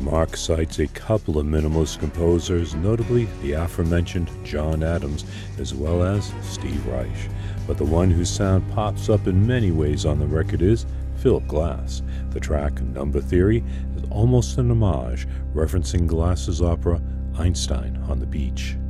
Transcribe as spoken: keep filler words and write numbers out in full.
Mark cites a couple of minimalist composers, notably the aforementioned John Adams as well as Steve Reich, but the one whose sound pops up in many ways on the record is Philip Glass. The track Number Theory is almost an homage, referencing Glass's opera Einstein on the Beach.